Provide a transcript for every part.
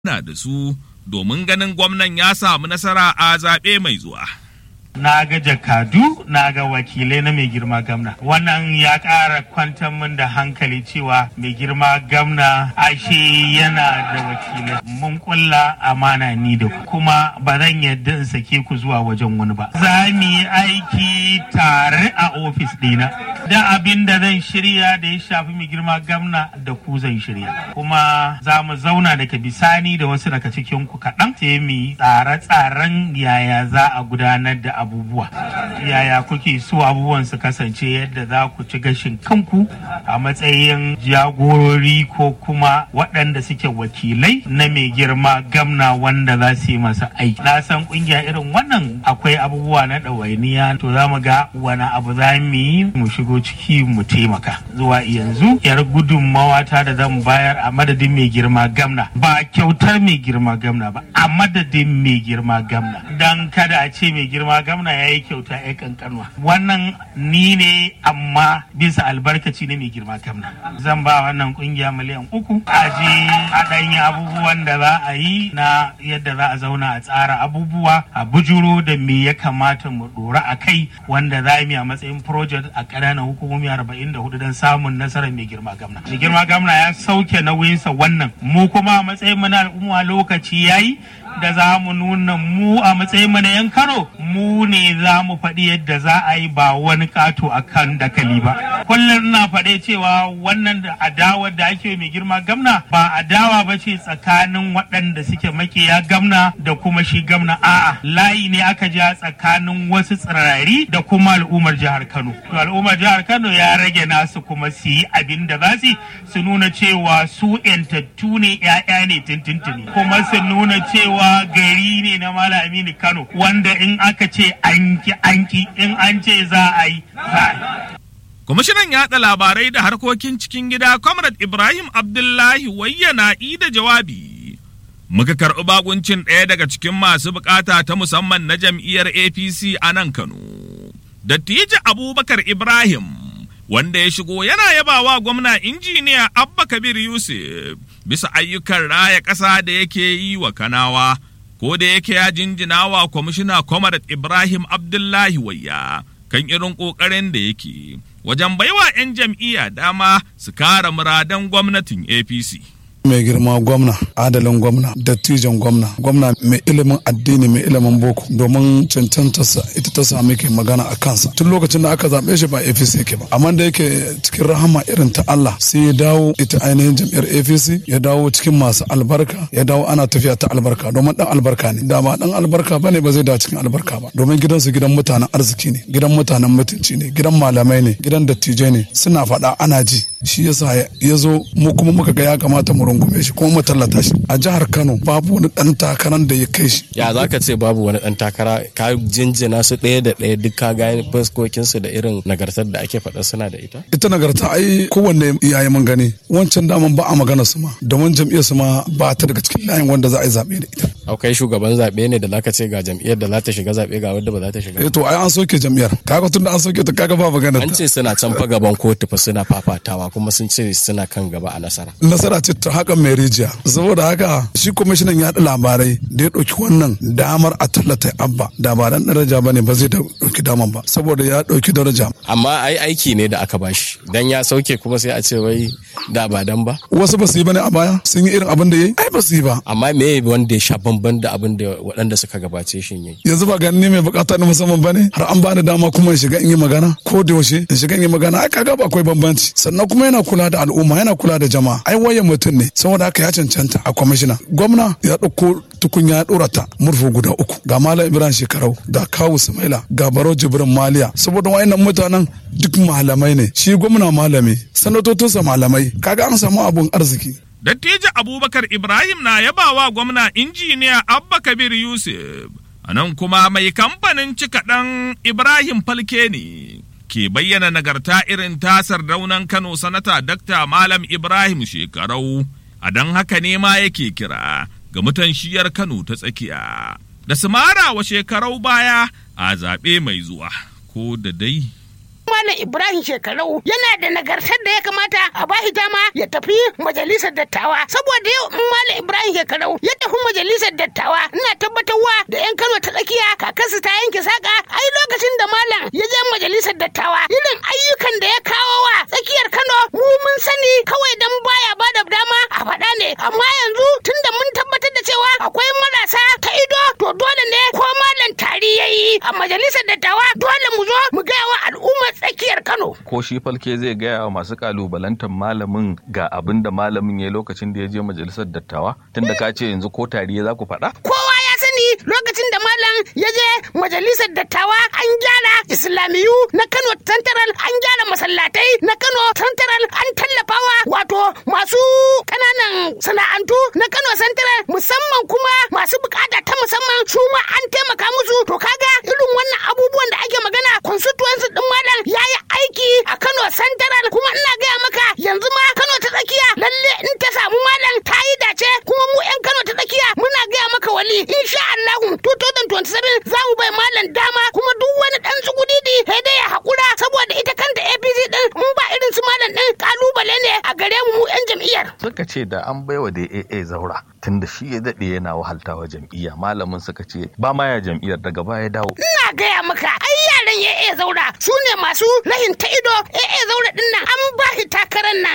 na da su domin ganin gwamnan ya samu nasara a zaɓe mai zuwa. Na ga jakadu, na ga wakilai na mai girma gamna. Wannan ya ƙara kwantar min da hankali cewa mai girma gamna ashe yana da wakilai. Mun kulla amana ni da ku, kuma ba zan yadda in sake ku zuwa wajen wani ba. Za mu yi aiki tare a ofis ɗina. Da abin da zan shirya da ya shafi mai girma gamna da ku zan shirya. Kuma za mu zauna daga bisani da wasu daga cikin ku kaɗan sai mu yi tsare-tsaren yaya za a gudanar da abubuwa, yaya kuke so abubuwan su kasance yadda za ku ci gashin kanku a matsayin jagorori ko kuma waɗanda suke wakilai na mai girma gamna wanda za su yi masa aiki. Na san ƙungiya irin wannan akwai abubuwa na ɗawainiya, to za mu ga wani abu za mu yi mu shigo ciki mu taimaka. Zuwa yanzu yar gudunmawa ta da zan bayar a madadin mai girma gamna, ba kyautar mai girma gamna ba, a madadin mai girma gamna, dan kada a ce mai girma gamna ya yi kyauta ya kankanwa. Wannan ni ne, amma bisa albarkaci ne mai girma gamna. Zan ba wannan kungiya miliyan 3 a je a ɗanyi abubuwan da za a yi na yadda za a zauna a tsara abubuwa, a bujuro da me ya kamata mu dora a kai, wanda za mu yi a matsayin project a ƙananan hukumomi 44 don samun nasarar mai girma gamna. Mai girma gamna ya sauke nauyinsa wannan, mu kuma a matsayin mu na al'umma lokaci yayi da za mu nuna mu a matsayin mu na yan Kano, mu ne za mu faɗi yadda za a yi, ba wani ƙato a kan dakali ba. Kullum na faɗe cewa wannan da adawar da ake mai girma gamna ba adawa ba ce tsakanin waɗanda suke makiya gamna da kuma shi gamna, a'a layi ne aka ja tsakanin wasu tsirari da kuma al'ummar jihar Kano. To al'ummar jihar Kano ya rage nasu kuma su yi abin da za su nuna cewa su 'yantattu ne, 'ya'ya ne tintintini, kuma su nuna cewa gari ne na Malam Aminu Kano wanda in aka ce anki in an ce za a yi. Kwamishinan yaɗa labarai da harkokin cikin gida Comrade Ibrahim Abdullahi wayyana da jawabi. Muka karɓi bakuncin ɗaya daga cikin masu bukata ta musamman na jam'iyyar APC a nan Kano. Dattijo Abubakar Ibrahim, wanda ya shigo yana yabawa gwamna injiniya Abba Kabir Yusuf bisa ayyukan raya ƙasa da yake yi wa Kanawa, ko da yake ya jinjina wa kwamishina Comrade Ibrahim Abdullahi wayya kan irin ƙoƙarin da yake wajen baiwa 'yan jam'iyya dama su kare muradan gwamnatin APC. Mai girma gwamna, adalin gwamna, dattijan gwamna, gwamna mai ilimin addini, mai ilimin boko, domin cancantarsa ita ta sami ke magana a kansa. Tun lokacin da aka zaɓe shi ba APC ke ba, amma da yake cikin rahama irin ta Allah sai ya dawo ita ainihin jam'iyyar APC, ya dawo cikin masu albarka, ya dawo ana tafiya ta albarka, domin dan albarka ne. Da ba dan albarka bane ba zai dawo cikin albarka ba, domin gidansu gidan mutanen arziki ne, gidan mutanen mutunci ne, gidan malamai ne, gidan dattijai ne, suna faɗa ana ji. Shi yasa ya zo mu kuma muka ga ya kamata mu rungume shi kuma mu tallata shi. A jihar Kano babu wani dan takarar da ya kai shi. Ya zaka ce babu wani dan takara, ka jinjina su ɗaya da ɗaya duk ka ga fuskokin su da irin nagartar da ake faɗa suna da ita. Ita nagarta ai kowanne iyaye mun gani. Wancan daman ba a magana su ma, domin jam'iyyar su ma ba ta daga cikin layin wanda za a yi zaɓe da ita. Akwai shugaban zaɓe ne da zaka ce ga jam'iyyar da za ta shiga zaɓe ga wadda ba za ta shiga. To ai an soke jam'iyyar. Kaga tun da an soke ta kaga ba magana. An ce suna can fa gaban kotu fa suna fafatawa, kuma sun ce suna kan gaba a nasara. Nasara ce ta hakan mai rijiya. Saboda haka shi kwamishinan yaɗa labarai da ya ɗauki wannan damar a tallata Abba, da ba dan daraja ba ne ba zai ɗauki damar ba, saboda ya ɗauki daraja. Amma ai aiki ne da aka bashi, dan ya sauke kuma sai a ce wai da ba dan ba. Wasu ba su yi bane a baya, sun yi irin abin da yayi? Ai ba su yi ba. Amma me wanda ya sha bamban da abin da waɗanda suka gabace shi yayi? Yanzu ba ganin ne mai bukata na musamman bane, har an bani dama kuma in shiga in yi magana ko da yaushe in shiga in yi magana. Ai kaga ba akwai bambanci. Sannan kuma yana kula da al'umma, yana kula da jama'a. Ai wayan mutum ne, saboda haka ya cancanta a kwamishina. Gwamna ya ɗauko tukunya ya ɗora ta murfu guda 3, ga Malam Ibrahim Shekarau, ga Kawu Sumaila, ga Baro Jibrin Maliya. Saboda wayannan mutanen duk malamai ne, shi gwamna malami, sanatocinsa malamai, kaga an samu abun arziki. Dattijo Abubakar Ibrahim na yabawa gwamna injiniya Abba Kabir Yusuf. A nan kuma mai kamfanin cikaɗan Ibrahim Falke ne ke bayyana nagarta irin tasar daunan Kano sanata Dr. Malam Ibrahim Shekarau. A don haka ne ma yake kira ga mutan shiyar Kano ta tsakiya da su mara wa Shekarau baya a zaɓe mai zuwa, ko da dai Malam Ibrahim Shekarau yana da nagartar da ya kamata a bashi dama ya tafi majalisar dattawa, saboda yau in Malam Ibrahim Shekarau ya tafi majalisar dattawa ina tabbatarwa da 'yan Kano ta tsakiya kakarsu ta yanke saka. Ai lokacin da Malam ya je majalisar dattawa irin ayyukan da ya kawo wa tsakiyar Kano mu mun sani, kawai dan baya bada dama a faɗa ne, amma yanzu tunda mun tabbatar da cewa akwai marasa ta ido to dole ne ko Malam tari yayi a majalisar dattawa dole mu zo mu gaya wa al'ummar tsakiyar Kano. Ko shi Falke zai gaya wa masu kalubalantar malamin ga abin da malamin ya lokacin da ya je majalisar dattawa, tunda ka ce yanzu ko tari za ku faɗa? Kowa ya sani lokacin da Malam ya je majalisar dattawa an gyara islamiyu na Kano Central, an gyara masallatai na Kano Central, an tallafawa wato masu ƙananan sana'antu na Kano Central, musamman kuma masu bukata ta musamman su ma an taimaka musu. To kaga irin wannan abubuwan da ake magana, constituency din Malam yayi aiki a Kano Central, kuma ina gaya maka yanzu ma Kano ta tsakiya lalle in ta samu Malam ta yi dace, kuma mu 'yan Kano ta tsakiya muna gaya maka wali insha Allah 2027 za mu bai Malam dama, kuma duk wani dan tsugudidi sai dai ya hakura, saboda ita kanta APC din in ba irin su Malam din kalubale ne a gare mu 'yan jam'iyyar. Suka ce da an baiwa da AA Zaura tunda shi ya daɗe yana wahaltawa jam'iyya, malamin suka ce ba ma ya jam'iyyar daga baya dawo. Ina gaya maka ai yaran AA Zaura su ne masu rahin ta ido. AA Zaura din nan an ba shi takarar nan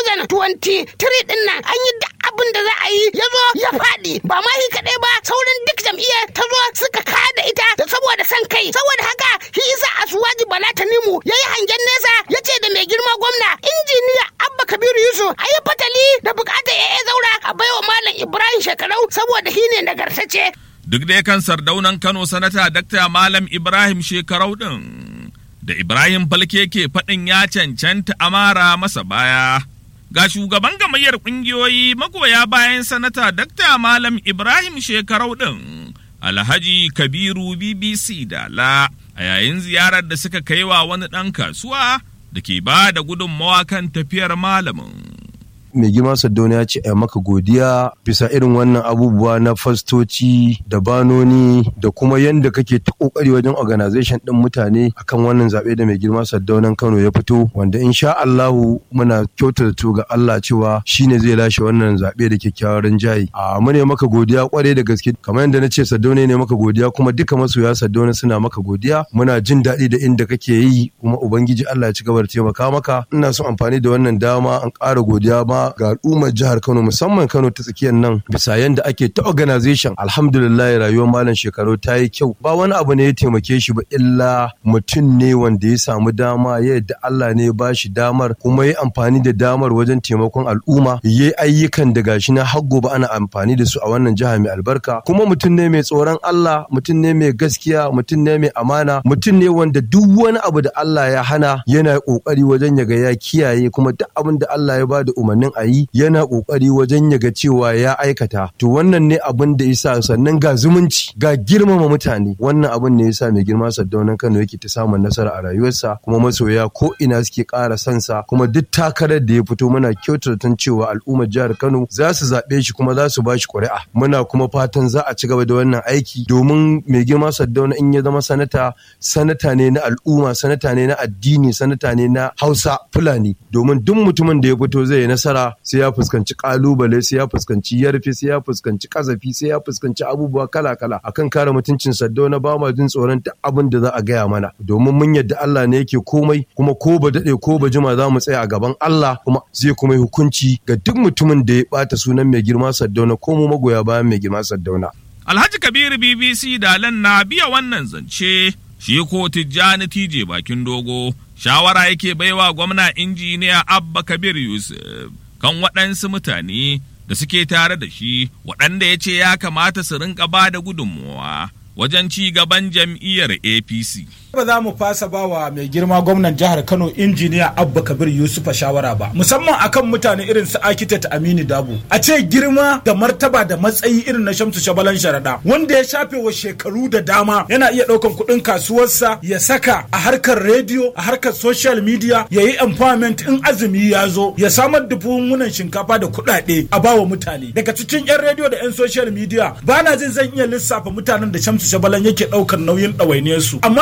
2023 din nan an yi duk abin da za a yi, ya zo ya faɗi, ba ma shi kaɗai ba sauran duk jam'iyyar ta zo suka kada ita da saboda san kai. Saboda haka shi isa Asuwaji Bala Tanimu ya yi hangen nesa ya ce da mai girma gwamna injiniya Abba Kabiru Yusuf a yi fatali da bukatar AA Zaura a baiwa Malam Ibrahim Shekarau saboda shi ne nagartacce. Duk da kan sardaunan Kano sanata Dr. Malam Ibrahim Shekarau din da Ibrahim Falke ke faɗin ya cancanta amara masa baya. Ga shugaban gamayyar ƙungiyoyi magoya bayan sanata Dr. Malam Ibrahim Shekarau din Alhaji Kabiru BBC Dala a yayin ziyarar da suka kai wa wani ɗan kasuwa da ke ba da gudunmawa kan tafiyar malamin. Mai girma Sardauna ya ce a maka godiya bisa irin wannan abubuwa na fastoci da banoni da kuma yanda kake ta kokari wajen organization din mutane akan wannan zabe da mai girma Sardaunan Kano ya fito, wanda insha Allahu muna kyautata ga Allah cewa shine zai lashe wannan zabe da kyakkyawar rinjaye. Mu ne maka godiya kwarai da gaske, kamar yadda na ce Sardauna ne maka godiya, kuma duka masoya Sardauna suna maka godiya. Muna jin daɗi da inda kake yi, kuma ubangiji Allah ya ci gaba da taimaka maka. Ina so amfani da wannan dama an ƙara godiya ma ga al'ummar jihar Kano, musamman Kano ta tsakiyar nan, bisa yanda ake ta organization. Alhamdulillah rayuwar Malam Shekarau ta yi kyau, ba wani abu ne ya taimake shi ba illa mutum ne wanda ya samu dama, yadda Allah ne ya ba shi damar, kuma ya amfani da damar wajen taimakon al'umma, yayi ayyukan da gashi na har gobe ana amfani da su a wannan jiha mai albarka. Kuma mutum ne mai tsoron Allah, mutum ne mai gaskiya, mutum ne mai amana, mutum ne wanda duk wani abu da Allah ya hana yana kokari wajen ya ga ya kiyaye, kuma duk abin da Allah ya ba da umarnin a yi yana kokari wajen ya ga cewa ya aikata. To wannan ne abin da yasa, sannan ga zumunci, ga girmama mutane, wannan abin ne yasa mai girma Sardaunan Kano yake ta samun nasara a rayuwarsa, kuma masoya ko ina suke ƙara sansa, kuma duk takarar da ya fito muna kyautata cewa al'ummar jihar Kano za su zaɓe shi kuma za su ba shi ƙuri'a. Muna kuma fatan za a ci gaba da wannan aiki, domin mai girma Sardauna in ya zama sanata, sanata ne na al'umma, sanata ne na addini, sanata ne na Hausa Fulani, domin duk mutumin da ya fito zai yi nasara sai ya fuskanci kalubale, sai ya fuskanci yarfe, sai ya fuskanci kazafi, sai ya fuskanci abubuwa kala-kala. Akan kare mutuncin Sardauna ba ma jin tsoron duk abin da za a gaya mana, domin mun yadda Allah ne yake komai, kuma ko ba daɗe ko ba jima za mu tsaya a gaban Allah, kuma zai kuma yi hukunci ga duk mutumin da ya ɓata sunan mai girma Sardauna ko mu magoya bayan mai girma Sardauna. Alhaji Kabiru BBC Dalan na biya wannan zance, shi ko Tijjani TJ Bakin Dogo shawara yake baiwa gwamna injiniya Abba Kabir Yusuf kan waɗansu mutane da suke tare da shi, waɗanda ya ce ya kamata su rinka ba da gudunmuwa wajen ci gaban jam'iyyar APC. Ba za mu fasa ba wa mai girma gwamnan jihar Kano injiniya Abba Kabir Yusufa shawara ba, musamman akan mutane irin su Architect Aminu Dabo. A ce girma da martaba da matsayi irin na Shamsu Shabalan Sharaɗa, wanda ya shafe wa shekaru da dama yana iya ɗaukan kuɗin kasuwarsa ya saka a harkar rediyo, a harkar social media, ya yi empowerment in azumi ya zo, ya samar da buhunan shinkafa da kuɗaɗe a bawa mutane. Daga cikin 'yan rediyo da 'yan social media ba na jin zan iya lissafa mutanen da Shamsu Shabalan yake ɗaukar nauyin ɗawainiyarsu. Amma Aminu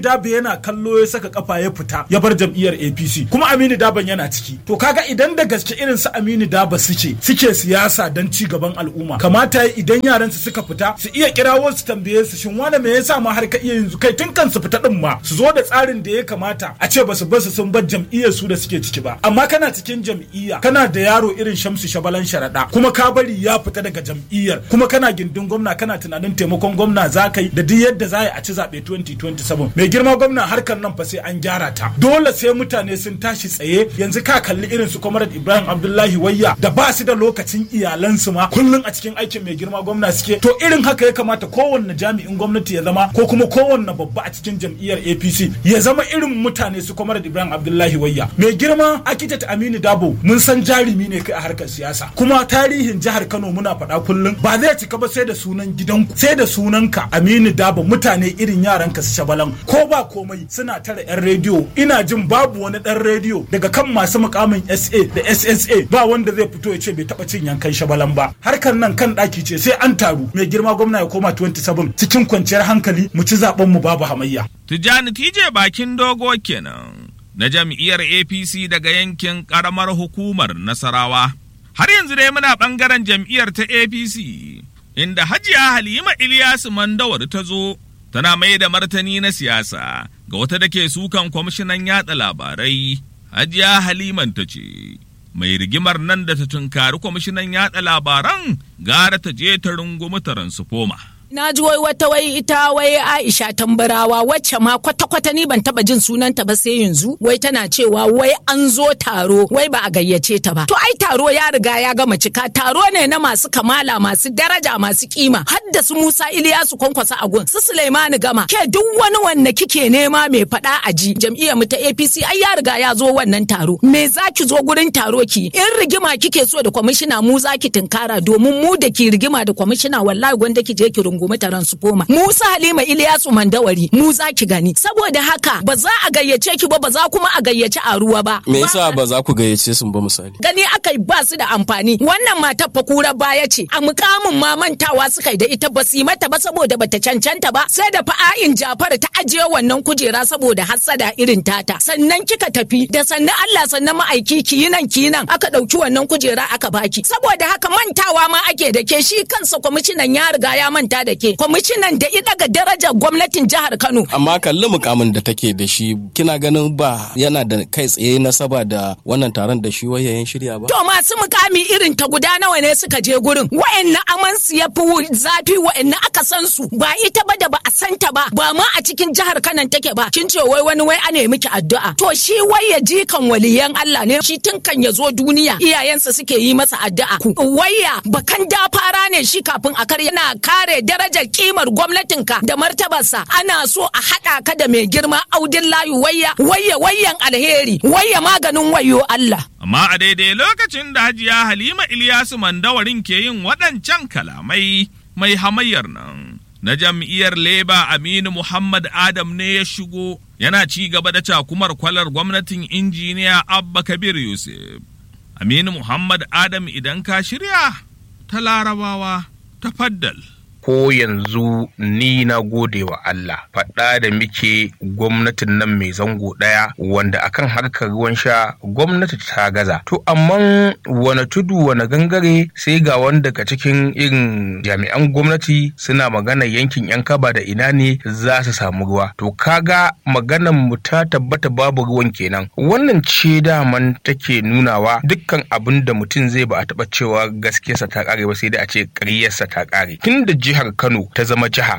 Dabo yana kallo ya saka kafa ya fita ya bar jam'iyyar APC kuma Aminu Daban yana ciki. To kaga idan da gaske irin su Aminu Dabo suke siyasa don ci gaban al'umma, kamata idan yaran su suka fita su iya kirawo su tambaye su shin wane me yasa ma har ka iya yanzu kai tun kan su fita din ma su zo da tsarin da ya kamata a ce basu sun bar jam'iyyar su da suke ciki ba. Amma kana cikin jam'iyya kana da yaro irin Shamsu Shabalan Sharada kuma ka bari ya fita daga jam'iyyar kuma kana gindin gwamna kana tunanin taimakon gwamna za ka yi da duk yadda za a ci zaɓe 2027. Mai girma gwamna harkar nan fa sai an gyara ta. Dole sai mutane sun tashi tsaye. Yanzu ka kalli irin su Comrade Ibrahim Abdullahi Wayya da ba su da lokacin iyalansu ma kullum a cikin aikin mai girma gwamna suke. To irin haka ya kamata kowanne jami'in gwamnati ya zama ko kuma kowanne babba a cikin jam'iyyar APC ya zama irin mutane su Comrade Ibrahim Abdullahi Wayya. Mai girma Architect Aminu Dabo mun san jarumi ne kai a harkar siyasa. Kuma tarihin jihar Kano muna faɗa kullum ba zai cika ba sai da sunan gidanku sai da sunanka Aminu Dabo. Mutane irin yaranka su Shabalan ko ba komai suna tara yan rediyo. Ina jin babu wani dan rediyo daga kan masu mukamin SA da SSA ba wanda zai fito ya ce bai taba cin yankan Shabalan ba. Harkar nan kan daki ce sai an taru. Mai girma gwamna ya koma 27 cikin kwanciyar hankali mu ci zaben mu babu hamayya. Tijjani TJ bakin dogo kenan na jam'iyyar APC daga yankin karamar hukumar Nasarawa. Har yanzu dai muna bangaren jam'iyyar ta APC inda Hajiya Halima Ilyasu Mandawar ta zo tana mai da martani na siyasa ga wata da ke sukan kwamishinan yatsa labarai. Hajiya Haliman ta ce mai rigimar nan da ta tunkari kwamishinan yatsa labaran gara ta je ta rungumi taransifoma. Na ji ita Aisha Tambarawa wacce ma kwata-kwata ni ban taba jin sunanta ba sai yanzu wai tana cewa wai an zo taro wai ba a gayyace ta ba. To ai taro ya riga ya gama cika, taro ne na masu kamala masu daraja masu kima har da su Musa Iliyasu Kwankwasa a gun su Sulaimani Gama ke duk wani wanda kike nema mai fada a ji jam'iyyar mu ta APC ai ya riga ya zo wannan taro. Me zaki zo gurin taro ki in rigima kike so da kwamishina mu zaki tunkara domin mu da ki rigima da kwamishina wallahi gwanda ki je ki rungume taron su koma. Musa Halima Iliyasu Mandawari mu za ki gani saboda haka ba za a gayyace ki ba za kuma a gayyace a ruwa ba. Me yasa ba za ku gayyace su ba misali? Gani akai ba su da amfani. Wannan matar fa kura baya ce a mukamin ma mantawa suka yi da ita ba su yi mata ba saboda bata cancanta ba sai da fa'ain Jafar ta ajiye wannan kujera saboda hassada irin tata. Sannan kika tafi da sannan Allah sannan ma'aiki kiyinan aka dauki wannan kujera aka baki. Saboda haka mantawa ma ake da ke shi kansa kwamishinan ya riga ya manta da ke kwamishinan da ya daga darajar gwamnatin jihar Kano. Amma kalli mukamin da take da shi kina ganin ba yana da kai tsaye nasaba da wannan taron da shi wayayen shirya ba? To masu mukami irin ta guda nawa ne suka je gurin? Wa'anna amansu ya fi zafi wa'anna aka san su ba ita ba da ba a santa ba ba ma a cikin jihar Kano take ba. Kin ce wai wani wai a nemi ki addu'a. To shi wai ya ji kan waliyan Allah ne shi tun kan ya zo duniya iyayensa suke yi masa addu'a. Waya bakan da fara ne shi kafin a kar yana kare darajar kimar gwamnatinka da martabarsa ana so a haɗa ka da mai girma Audillahi wayyan alheri wayya maganin wayo Allah. Amma a daidai lokacin da Hajiya Halima Ilyasu Mandawarin ke yin waɗancan kalamai mai hamayyar nan na jam'iyyar Labour Aminu Muhammad Adam ne ya shigo yana ci gaba da cakumar kwalar gwamnatin injiniya Abba Kabir Yusuf. Aminu Muhammad Adam idan ka shirya ta Larabawa ta faddal. Ko yanzu ni na gode wa Allah faɗa da muke gwamnatin nan mai zango ɗaya wanda akan harkar ruwan sha gwamnati ta gaza. To amma wani tudu wani gangare sai ga wanda ka cikin irin jami'an gwamnati suna magana yankin yan kaba da ina ne za su samu ruwa. To kaga maganan mu ta tabbata babu ruwan kenan. Wannan ce daman take nunawa dukkan abin da mutum zai ba a taɓa cewa gaskiyarsa ta ƙare ba sai da a ce ƙaryarsa ta ƙare. Tun da jihar Kano ta zama jiha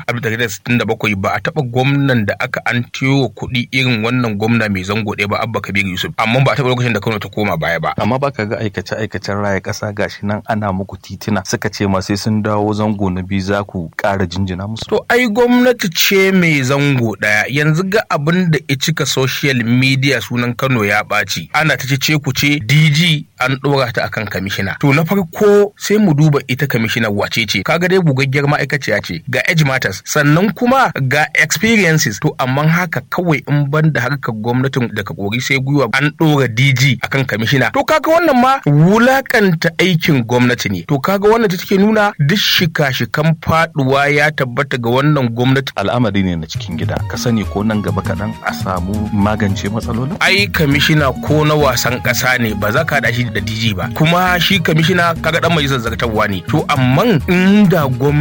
1967 ba a taɓa gwamnan da aka an tiyo kuɗi irin wannan gwamna mai zango ɗaya ba Abba Kabir Yusuf amma ba a taɓa lokacin da Kano ta koma baya ba. Amma baka ga aikace-aikacen raya ƙasa gashi nan ana muku titina suka ce ma sai sun dawo zango na biyu za ku ƙara jinjina musu. To ai gwamnati ce mai zango ɗaya yanzu ga abin da ya cika social media sunan Kano ya ɓaci ana ta ce ku ce DG an ɗora ta akan kamishina. To na farko sai mu duba ita kamishinar wace ce kaga dai bugaggiyar ma'aikaciya ce, ga age matters, sannan kuma ga experiences. To amma haka kawai in ban da harkar gwamnatin daga kori sai gwiwa an ɗora DG akan kamishina. To kaga wannan ma wulakanta aikin gwamnati ne. To kaga wannan ta take nuna duk shika-shikan faduwa ya tabbata ga wannan gwamnati. Al'amari ne na cikin gida, ka sani ko nan gaba kaɗan a samu magance matsalolin? Ai kamishina ko na wasan ƙasa ne ba za ka da shi da DG ba, kuma shi kamishina kaga dan mai zazzartarwa ne. To amma inda gwamnati